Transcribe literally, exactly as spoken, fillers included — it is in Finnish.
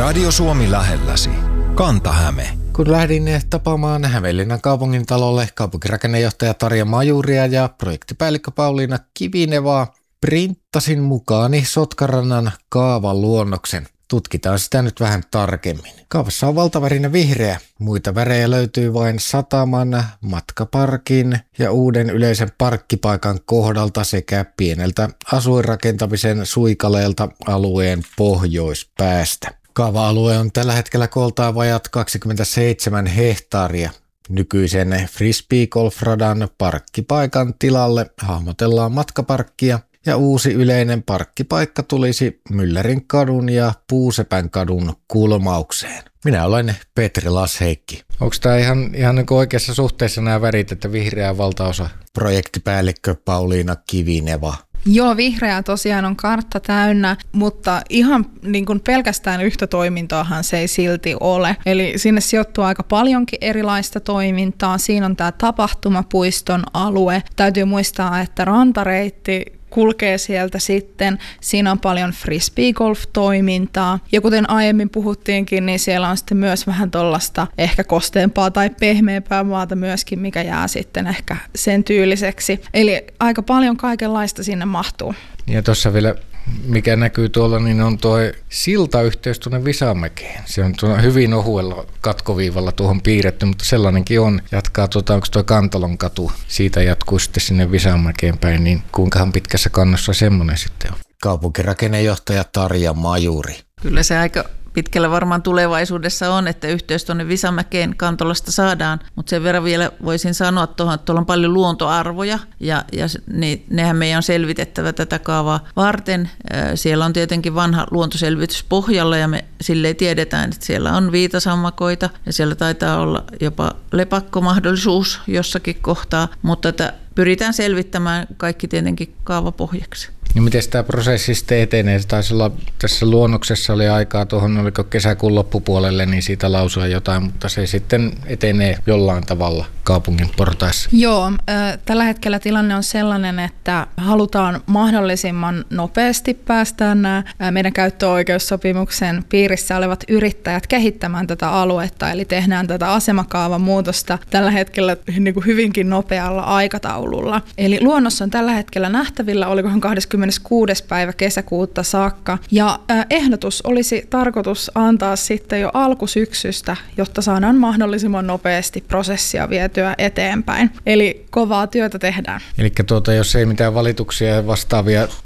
Radio Suomi lähelläsi. Kanta-Häme. Kun lähdin tapaamaan Hämeenlinnan kaupungin talolle kaupunkirakenneenjohtaja Tarja Majuria ja projektipäällikkö Pauliina Kivinevaa, printtasin mukaani Sotkarannan kaavan luonnoksen. Tutkitaan sitä nyt vähän tarkemmin. Kaavassa on valtavärinen vihreä. Muita värejä löytyy vain sataman, matkaparkin ja uuden yleisen parkkipaikan kohdalta sekä pieneltä asuinrakentamisen suikaleelta alueen pohjoispäästä. Kaava-alue on tällä hetkellä kooltaan vajat kaksikymmentäseitsemän hehtaaria. Nykyisen frisbeegolfradan parkkipaikan tilalle hahmotellaan matkaparkkia ja uusi yleinen parkkipaikka tulisi Myllärin kadun ja Puusepän kadun kulmaukseen. Minä olen Petri Lasheikki. Onko tämä ihan, ihan niin kuin oikeassa suhteessa nämä värit, että vihreä valtaosa? Projektipäällikkö Pauliina Kivineva. Joo, vihreää tosiaan on kartta täynnä, mutta ihan niin kuin pelkästään yhtä toimintaahan se ei silti ole. Eli sinne sijoittuu aika paljonkin erilaista toimintaa. Siinä on tämä tapahtumapuiston alue. Täytyy muistaa, että rantareitti kulkee sieltä sitten. Siinä on paljon frisbeegolf-toimintaa. Ja kuten aiemmin puhuttiinkin, niin siellä on sitten myös vähän tuollaista ehkä kosteampaa tai pehmeämpää maata myöskin, mikä jää sitten ehkä sen tyyliseksi. Eli aika paljon kaikenlaista sinne mahtuu. Ja tuossa vielä, mikä näkyy tuolla, niin on tuo siltayhteys tuonne Visamäkeen. Se on tuolla hyvin ohuella katkoviivalla tuohon piirretty, mutta sellainenkin on. Jatkaa tuota, onko tuo Kantalon katu, siitä jatkuu sitten sinne Visamäkeen päin, niin kuinkahan pitkässä kannossa semmoinen sitten on? Kaupunkirakenneenjohtaja Tarja Majuri. Kyllä se aika pitkällä varmaan tulevaisuudessa on, että yhteys tuonne Visamäkeen Kantolasta saadaan, mutta sen verran vielä voisin sanoa tuohon, että tuolla on paljon luontoarvoja ja, ja ne, nehän meidän on selvitettävä tätä kaavaa varten. Siellä on tietenkin vanha luontoselvitys pohjalla ja me silleen tiedetään, että siellä on viitasammakoita ja siellä taitaa olla jopa lepakkomahdollisuus jossakin kohtaa, mutta että pyritään selvittämään kaikki tietenkin kaavapohjaksi. No miten tämä prosessi sitten etenee? Taisi olla, tässä luonnoksessa oli aikaa tuohon, oliko kesäkuun loppupuolelle, niin siitä lausua jotain, mutta se sitten etenee jollain tavalla kaupungin portaissa. Joo, tällä hetkellä tilanne on sellainen, että halutaan mahdollisimman nopeasti päästä nämä meidän käyttöoikeussopimuksen piirissä olevat yrittäjät kehittämään tätä aluetta, eli tehdään tätä asemakaavan muutosta tällä hetkellä niin kuin hyvinkin nopealla aikataululla. Eli luonnos on tällä hetkellä nähtävillä, olikohan kahdeskymmeneskuudes päivä kesäkuuta saakka, ja ehdotus olisi tarkoitus antaa sitten jo alkusyksystä, jotta saadaan mahdollisimman nopeasti prosessia vietyä eteenpäin. Eli kovaa työtä tehdään. Eli tuota, jos ei mitään valituksia ja vastaavia